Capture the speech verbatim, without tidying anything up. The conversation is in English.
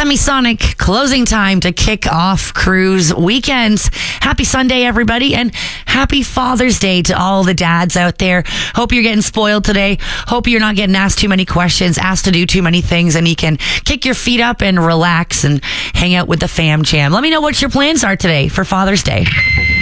Semisonic closing time to kick off cruise weekends. Happy Sunday, everybody, and happy Father's Day to all the dads out there. Hope you're getting spoiled today. Hope you're not getting asked too many questions, asked to do too many things, and you can kick your feet up and relax and hang out with the fam jam. Let me know what your plans are today for Father's Day.